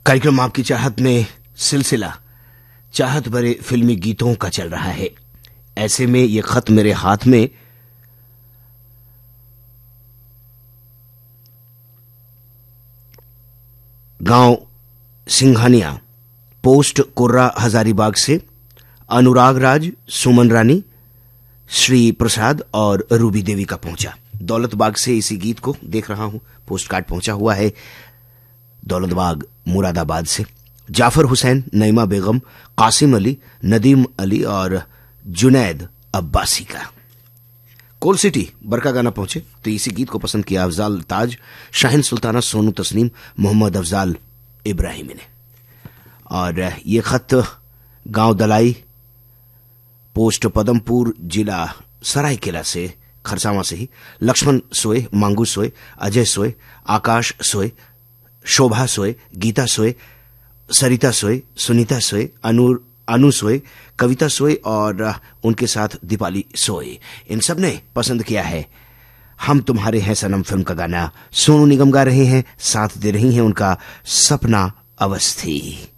कार्यक्रम आपकी चाहत में सिलसिला चाहत भरे फिल्मी गीतों का चल रहा है। ऐसे में ये खत मेरे हाथ में गांव सिंघानिया, पोस्ट कोर्रा, हजारीबाग से अनुराग राज, सुमन रानी, श्री प्रसाद और रूबी देवी का पहुंचा। दौलतबाग से इसी गीत को देख रहा हूं, पोस्ट कार्ड पहुंचा हुआ है दौलतबाग मुरादाबाद से। जाफर हुसैन, नईमा बेगम, कासिम अली, नदीम अली और जुनैद अब्बासी का। कोल सिटी बरकागाना पहुंचे तो इसी गीत को पसंद किया अफजाल ताज, शाहीन सुल्ताना, सोनू तस्नीम, मोहम्मद अफजाल इब्राहिमी ने। और ये खत गांव दलाई, पोस्ट पदमपुर, जिला सरायकेला से, खरसावां से ही लक्ष्मण सोए, मांगू सोए, अजय सोए, आकाश सोए, शोभा सोए, गीता सोए, सरिता सोए, सुनीता सोए, अनु सोए, कविता सोए और उनके साथ दीपाली सोए। इन सब ने पसंद किया है हम तुम्हारे हैं सनम फिल्म का गाना। सोनू निगम गा रहे हैं, साथ दे रही हैं उनका सपना अवस्थी।